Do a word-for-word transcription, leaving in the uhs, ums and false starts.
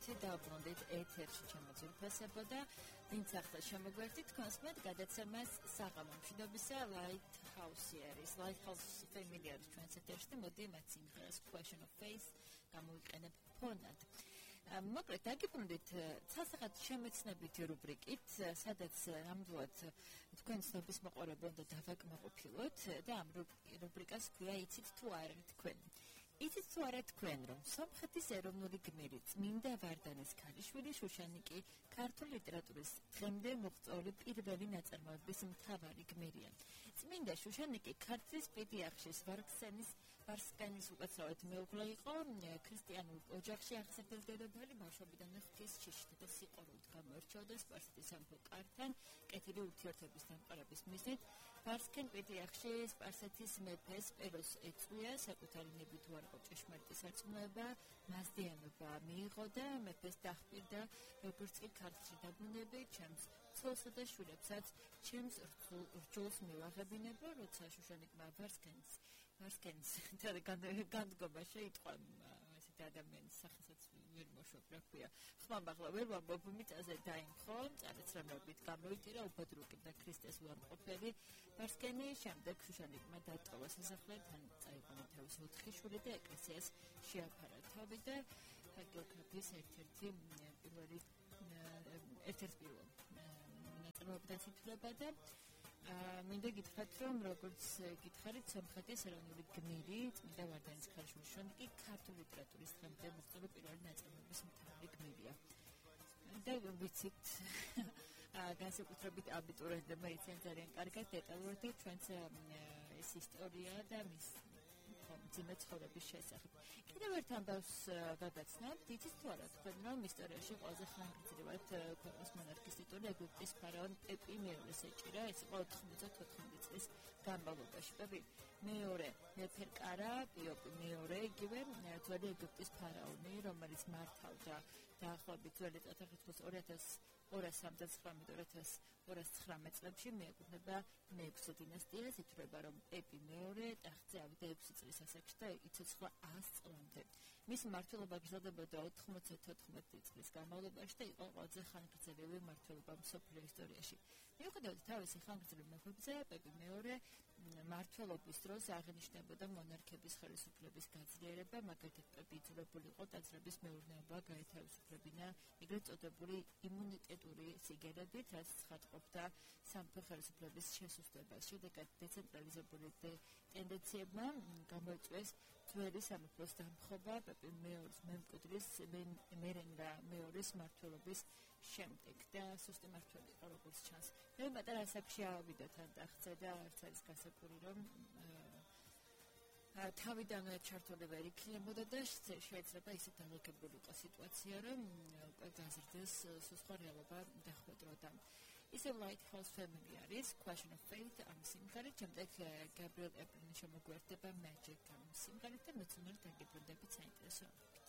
ერთი დაუბრუნდით ეთერში ჩემოძურფესებო და ვინც ახლა შემოგვერთით თქვენს მეტ გადაცემას საღამო მშვიდობისა Lighthouse-იერის Lighthouse family არის ჩვენს ეთერში მოდი მათ სიმღერას Question of Faith გამოვიყენებ ფონად მოკლედ დაგიბრუნდით ცალსახად შემეცნებითი რუბრიკით სადაც ნამდვილად თქვენ ცნობის მოყოლები უნდა დავაკმაყოფილოთ და ამ რუბრიკას ქვია იცით თუ არა თქვენ იცით თუ არა თქვენ რომ სომხეთის ეროვნული გმირი წმინდა ვარდანის ქალიშვილი შუშანიკი ქართული ლიტერატურის დღემდე მოღწეული პირველი ნაწარმოების მთავარი გმირია წმინდა შუშანიკი ქართლის პედიახშის ვარსკენის ვარსკენის უკაცრავად მეუღლე იყო ქრისტიანულ ოჯახში აღზრდილი ბავშვობიდან ღვთის შიშით და სიყვარულით გამოირჩეოდა სპარსეთის სამეფო კართან კეთილი ურთიერთობის დამყარების მიზნით ვარსკენ პედიახში სპარსეთის მეფეს პეროს ეწვია საკუთარი ნებით უარყო ჭეშმარიტი სარწმუნოება მასდიანობა მიიღო და მეფეს დაჰპირდა როგორც კი ქართლში დაბრუნები ჩემს ცოლსა და შვილებსაც ჩემს რჯულს მივაღებინებო როცა შუშანიკმა ვარსკენს ვარსკენს განდგომა შეიტყვა ესეთი ადამიანის სახელსაც ვერ მოშვებ რა ქვია ხმამაღლა ვერ ვამბობ მიწაზე დაიმხო წარაცრამებით გამოიტირა უფადრუკებდა ქრისტეს უარყოფელი ვარსკენი შემდეგ შუშანიკმა დატოვა სასახლე თან წაიყვანა თავის ოთხი შვილი და ეკლესიას შეაფარა თავი და გეოგრაფიის ერთ-ერთი პირველი ერთ-ერთი პირველი ნაწარმოებიდან ითვლება და მინდა გითხრათ რომ როგორც გითხარით სომხეთის ეროვნული გმირი წმინდა ვარდანის ქალიშვილი შუშანიკი ქართული ლიტერატურის დღემდე მოღწეული პირველი ნაწარმოების მთავარი გმირია და ვიცით განსაკუთრებით აბიტურიენტებმა იციან ძალიან კარგად დეტალურად და ჩვენც ეს ისტორია და მის ძიმე ცხოვრების შესახებ. კიდევ ერთ ამბავს გადაცნობთ, იცით თუ არა თქვენ რომ ისტორიაში ყველაზე ხანგრძლივად ქვეყნის მონარქის ტიტული ეგვიპტის ფარაონ პეპი მეორეს ეჭირა, ეს იყო ოთხმოცდათოთხმეტი წლის განმავლობაში. პეპი მეორე ნეფერკარა, პიოპი მეორე იგივე ძველი ეგვიპტის ფარაონი, რომელიც მართავდა დაახლოებით ძველი წელთაღრიცხვის ორი ათას ორას სამოცდათხრამეტ ორ ათას ორას ცხრამეტ წლებში მიეკუთვნება მეექვსე დინასტიას, ითვლება რომ პეპი მეორე ტახტზე ავიდა ექვსი წლის ასაკში და იცოცხლა ას წლამდე. მისი მმართველობა გრძელდებოდა ოთხმოცდათოთხმეტი წლის განმავლობაში და იყო ყველაზე ხანგრძლივი მმართველობა მსოფლიო ისტორიაში. მიუხედავად თავისი ხანგრძლივი მეფობისა, პეპი მეორე მმართველობის დროს აღინიშნებოდა მონარქების ხელისუფლების გაძლიერება, მაგალითად პეპი იძულებული იყო ტაძრების მეურნეობა გაეთავისუფლებინა ეგრეთ წოდებული იმუნიტეტური სიგელებით, რაც ცხადყოფდა სამეფო ხელისუფლების შესუსტებას. შედეგად დეცენტრალიზებული ტენდენციებმა გამოიწვიეს ძველი სამეფოს დამხობა პეპი მეორის მემკვიდრის მერენდა მეორის მმართველობის შემდეგ და სუსტი მმართველი იყო როგორც ჩანს. მე პატარა ასაკში ავიდა თან ტახტზე და არც არის გასაგური რომ თავიდანვე ჩართული ვერ იქნებოდა და შეიძლება ისეთ დალაგებული იყო სიტუაცია რომ უკვე გაზრდეს სხვა რეალობა დახვედროდა. ისე Lighthouse family არის Question of Faith ამ სიმღერით, შემდეგ გაბრიელ ეპრინი შემოგვერთდება Magic ამ სიმღერით და მეცნიერად დაგიბრუნდებით საინტერესო